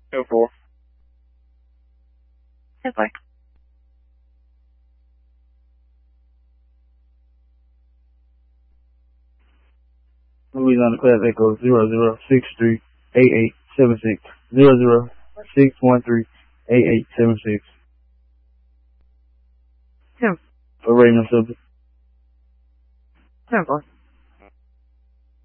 10-4. 10-4. Louisiana Class Echo 00638876 006138876. 10. For rating of subject. 10-4.